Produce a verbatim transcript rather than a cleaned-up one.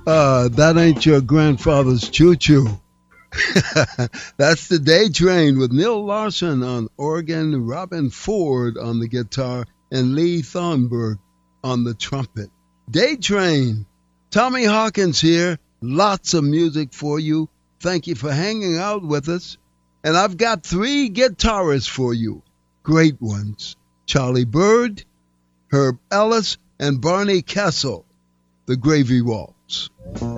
Uh, that ain't your grandfather's choo-choo. That's the Day Train with Neil Larson on organ, Robin Ford on the guitar, and Lee Thornburg on the trumpet. Day Train. Tommy Hawkins here. Lots of music for you. Thank you for hanging out with us. And I've got three guitarists for you. Great ones. Charlie Bird, Herb Ellis, and Barney Kessel. The Gravy Waltz.